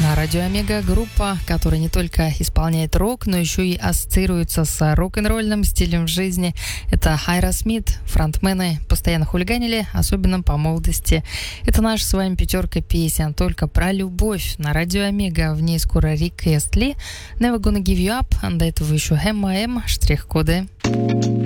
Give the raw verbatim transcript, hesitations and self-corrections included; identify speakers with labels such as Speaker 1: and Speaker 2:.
Speaker 1: На радио Омега группа, которая не только исполняет рок, но еще и ассоциируется с рок-н-ролльным стилем жизни. Это Aerosmith. Фронтмены постоянно хулиганили, особенно по молодости. Это наша с вами пятерка песен только про любовь. На радио Омега в ней скоро Рик и Эстли, Never Gonna Give You Up, а до этого еще эм эм, штрих-коды.